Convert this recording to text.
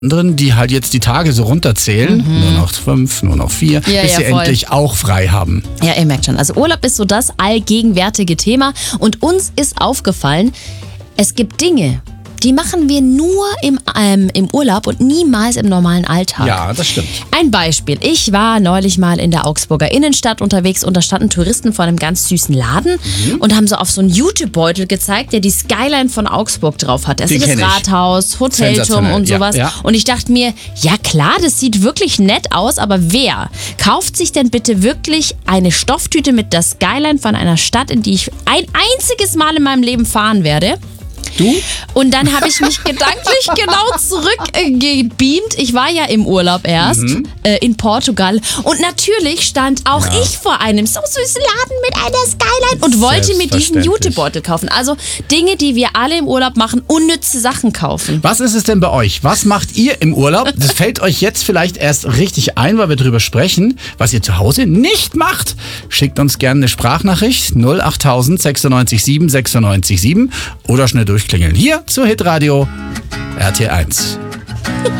anderen, die halt jetzt die Tage so runterzählen, nur noch 5, nur noch 4, bis sie voll. endlich auch frei haben. Ja, ihr merkt schon. Also Urlaub ist so das allgegenwärtige Thema. Und uns ist aufgefallen, es gibt Dinge, die machen wir nur im Urlaub und niemals im normalen Alltag. Ja, das stimmt. Ein Beispiel. Ich war neulich mal in der Augsburger Innenstadt unterwegs und da standen Touristen vor einem ganz süßen Laden und haben so auf so einen Jutebeutel gezeigt, der die Skyline von Augsburg drauf hat. Das Den ist das kenn ich. Rathaus, Hotelturm Sensationell. und sowas. Ja. Und ich dachte mir, ja klar, das sieht wirklich nett aus, aber wer kauft sich denn bitte wirklich eine Stofftüte mit der Skyline von einer Stadt, in die ich ein einziges Mal in meinem Leben fahren werde? Du? Und dann habe ich mich gedanklich genau zurückgebeamt. Ich war ja im Urlaub erst in Portugal und natürlich stand auch ich vor einem so süßen Laden mit einer Skyline und wollte mir diesen Selbstverständlich. Jutebeutel kaufen. Also Dinge, die wir alle im Urlaub machen, unnütze Sachen kaufen. Was ist es denn bei euch? Was macht ihr im Urlaub? Das fällt euch jetzt vielleicht erst richtig ein, weil wir drüber sprechen, was ihr zu Hause nicht macht. Schickt uns gerne eine Sprachnachricht 08000 96 7 96 7 oder schnell durchklingeln. Hier zu Hitradio RT1.